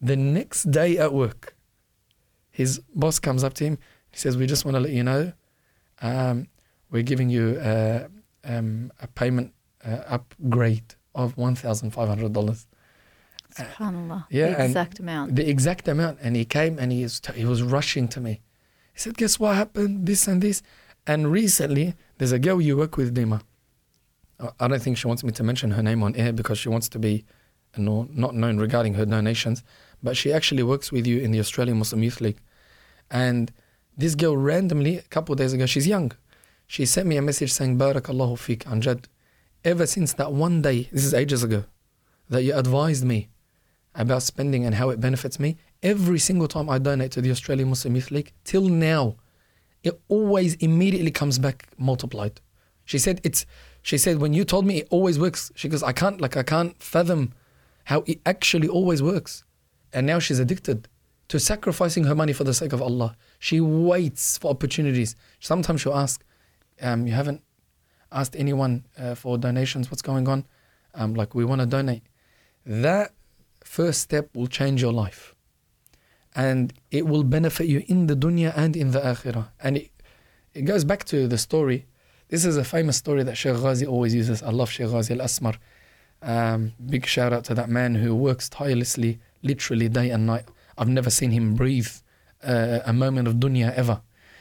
The next day at work, his boss comes up to him. He says, we just want to let you know, we're giving you a payment upgrade of $1,500. SubhanAllah. Yeah, the exact amount. The exact amount. And he came and he was rushing to me. He said, guess what happened? This and this. And recently, there's a girl you work with, Dima. I don't think she wants me to mention her name on air because she wants to be not known regarding her donations. But she actually works with you in the Australian Muslim Youth League. And this girl randomly, a couple of days ago, she's young. She sent me a message saying, Barakallahu feek, Amjad. Ever since that one day, this is ages ago, that you advised me about spending and how it benefits me, every single time I donate to the Australian Muslim Youth League, till now, it always immediately comes back multiplied. She said, when you told me it always works, she goes, I can't fathom how it actually always works. And now she's addicted to sacrificing her money for the sake of Allah. She waits for opportunities. Sometimes she'll ask, you haven't asked anyone for donations, what's going on? We want to donate. That first step will change your life. And it will benefit you in the dunya and in the akhirah. And it goes back to the story. This is a famous story that Sheikh Ghazi always uses. I love Sheikh Ghazi Al-Asmar. Big shout out to that man who works tirelessly, literally day and night. I've never seen him breathe a moment of dunya ever.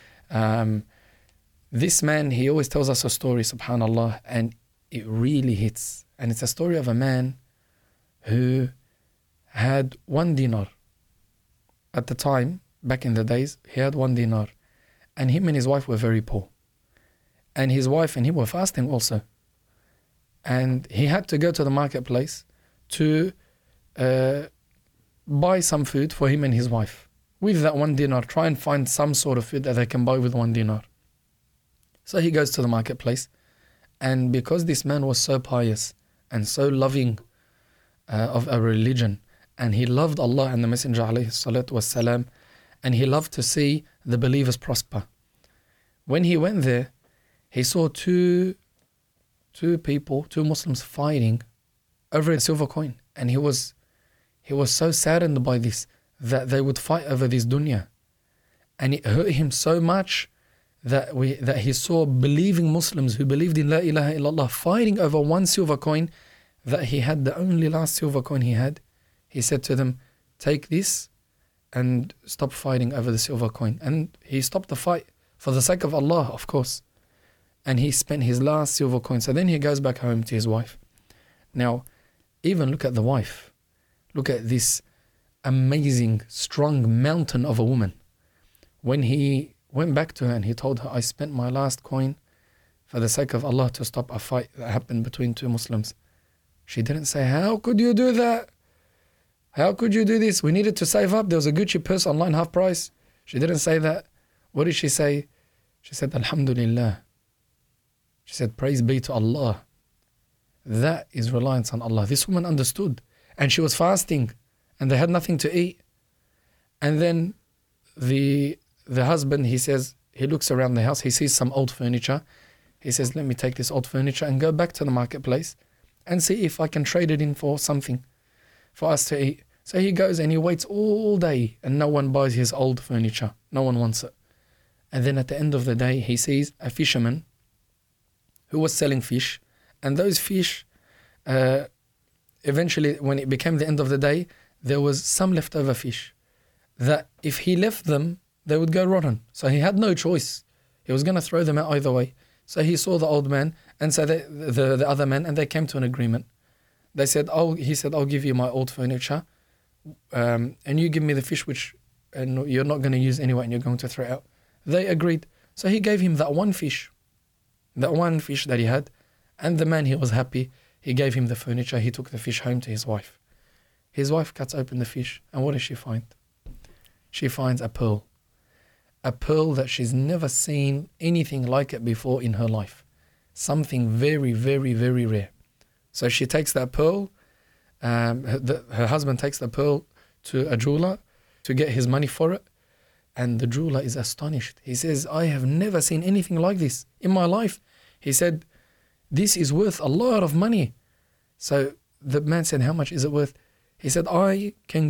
This man, he always tells us a story, subhanallah, and it really hits. And it's a story of a man who had 1 dinar. At the time, back in the days, he had 1 dinar. And him and his wife were very poor. And his wife and he were fasting also. And he had to go to the marketplace to buy some food for him and his wife. With that 1 dinar, try and find some sort of food that they can buy with 1 dinar. So he goes to the marketplace. And because this man was so pious and so loving of a religion, and he loved Allah and the Messenger alayhi salatu wassalam, and he loved to see the believers prosper. When he went there, he saw two Muslims fighting over a silver coin. And he was so saddened by this, that they would fight over this dunya. And it hurt him so much that he saw believing Muslims who believed in La ilaha illallah fighting over 1 silver coin, that he had the only last silver coin he had. He said to them, take this and stop fighting over the silver coin. And he stopped the fight for the sake of Allah, of course. And he spent his last silver coin. So then he goes back home to his wife. Now, even look at the wife. Look at this amazing, strong mountain of a woman. When he went back to her and he told her, I spent my last coin for the sake of Allah to stop a fight that happened between 2 Muslims. She didn't say, how could you do that? How could you do this? We needed to save up. There was a Gucci purse online, half price. She didn't say that. What did she say? She said, Alhamdulillah. She said, praise be to Allah. That is reliance on Allah. This woman understood. And she was fasting. And they had nothing to eat. And then the husband, he says, he looks around the house. He sees some old furniture. He says, let me take this old furniture and go back to the marketplace and see if I can trade it in for something for us to eat. So he goes and he waits all day and no one buys his old furniture. No one wants it. And then at the end of the day, he sees a fisherman who was selling fish. And those fish, eventually, when it became the end of the day, there was some leftover fish that if he left them, they would go rotten. So he had no choice. He was going to throw them out either way. So he saw the old man and so the other man, and they came to an agreement. They said, he said, I'll give you my old furniture, and you give me the fish which you're not going to use anyway and you're going to throw it out. They agreed. So he gave him that one fish that he had, and the man, he was happy. He gave him the furniture. He took the fish home to his wife. His wife cuts open the fish, and what does she find? She finds a pearl that she's never seen anything like it before in her life. Something very, very, very rare. So she takes that pearl, her husband takes the pearl to a jeweler to get his money for it, and the jeweler is astonished. He says, I have never seen anything like this in my life. He said, this is worth a lot of money. So the man said, how much is it worth? He said, I can